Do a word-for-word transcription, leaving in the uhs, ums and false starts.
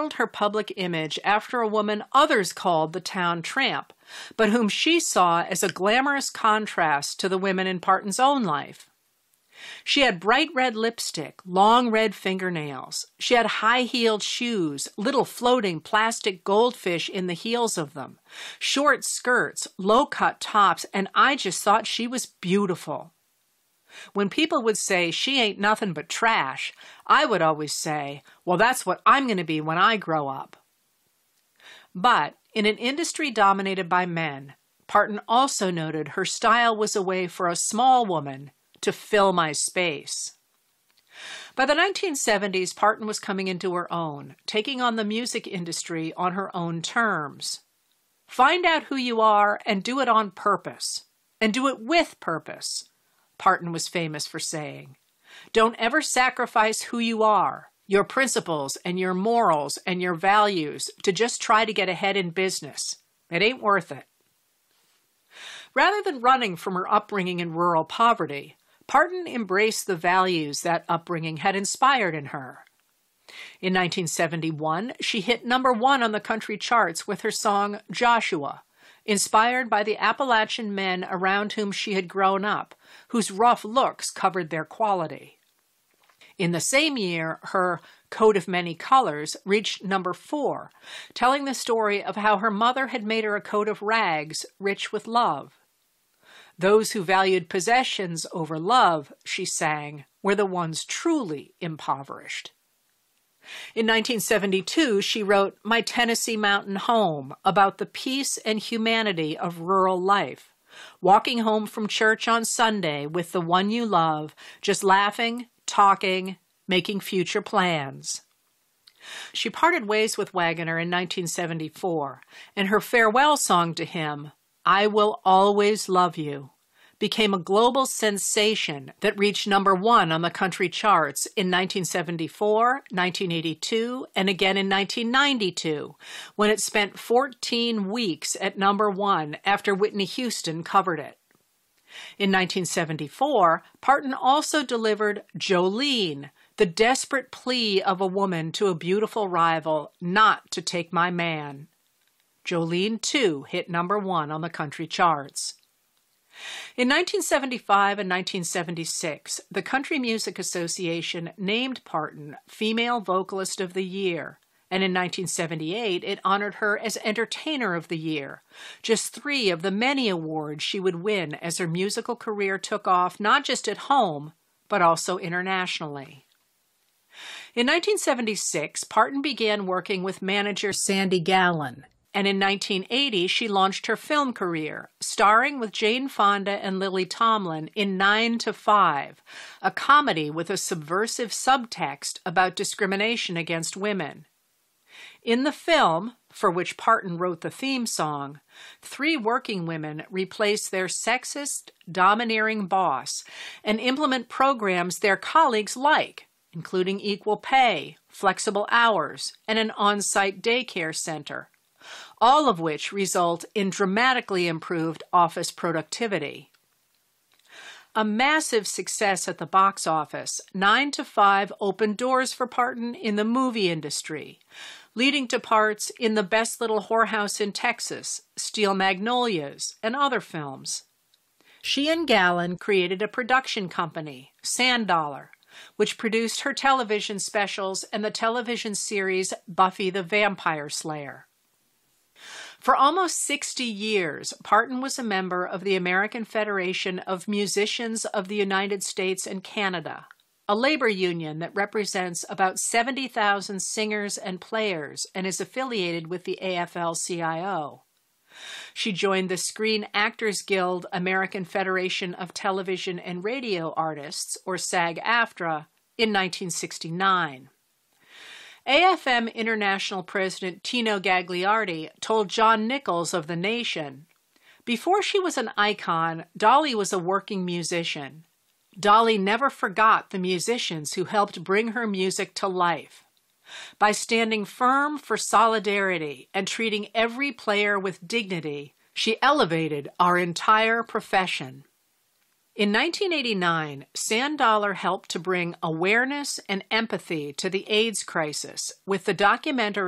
modeled her public image after a woman others called the town tramp, but whom she saw as a glamorous contrast to the women in Parton's own life. She had bright red lipstick, long red fingernails. She had high-heeled shoes, little floating plastic goldfish in the heels of them, short skirts, low-cut tops, and I just thought she was beautiful. When people would say she ain't nothing but trash, I would always say, well, that's what I'm going to be when I grow up. But in an industry dominated by men, Parton also noted her style was a way for a small woman to fill my space. By the nineteen seventies, Parton was coming into her own, taking on the music industry on her own terms. Find out who you are and do it on purpose, and do it with purpose, Parton was famous for saying. Don't ever sacrifice who you are, your principles and your morals and your values to just try to get ahead in business. It ain't worth it. Rather than running from her upbringing in rural poverty, Parton embraced the values that upbringing had inspired in her. In nineteen seventy-one, she hit number one on the country charts with her song Joshua, inspired by the Appalachian men around whom she had grown up, whose rough looks covered their quality. In the same year, her Coat of Many Colors reached number four, telling the story of how her mother had made her a coat of rags rich with love. Those who valued possessions over love, she sang, were the ones truly impoverished. In nineteen seventy-two, she wrote My Tennessee Mountain Home about the peace and humanity of rural life, walking home from church on Sunday with the one you love, just laughing, talking, making future plans. She parted ways with Wagoner in nineteen seventy-four, and her farewell song to him, I Will Always Love You, became a global sensation that reached number one on the country charts in nineteen seventy-four, nineteen eighty-two, and again in nineteen ninety-two, when it spent fourteen weeks at number one after Whitney Houston covered it. In nineteen seventy-four, Parton also delivered Jolene, the desperate plea of a woman to a beautiful rival not to take my man. Jolene, too, hit number one on the country charts. In nineteen seventy-five and nineteen seventy-six, the Country Music Association named Parton Female Vocalist of the Year, and in nineteen seventy-eight it honored her as Entertainer of the Year, just three of the many awards she would win as her musical career took off not just at home, but also internationally. In nineteen seventy-six, Parton began working with manager Sandy Gallen, and in nineteen eighty she launched her film career, starring with Jane Fonda and Lily Tomlin in Nine to Five, a comedy with a subversive subtext about discrimination against women. In the film, for which Parton wrote the theme song, three working women replace their sexist, domineering boss and implement programs their colleagues like, including equal pay, flexible hours, and an on-site daycare center, all of which result in dramatically improved office productivity. A massive success at the box office, Nine to Five opened doors for Parton in the movie industry, leading to parts in The Best Little Whorehouse in Texas, Steel Magnolias, and other films. She and Gallen created a production company, Sand Dollar, which produced her television specials and the television series Buffy the Vampire Slayer. For almost sixty years, Parton was a member of the American Federation of Musicians of the United States and Canada, a labor union that represents about seventy thousand singers and players and is affiliated with the A F L C I O. She joined the Screen Actors Guild American Federation of Television and Radio Artists, or SAG-AFTRA, in nineteen sixty-nine. A F M International President Tino Gagliardi told John Nichols of The Nation, "Before she was an icon, Dolly was a working musician. Dolly never forgot the musicians who helped bring her music to life. By standing firm for solidarity and treating every player with dignity, she elevated our entire profession." In nineteen eighty-nine, Sand Dollar helped to bring awareness and empathy to the AIDS crisis with the documentary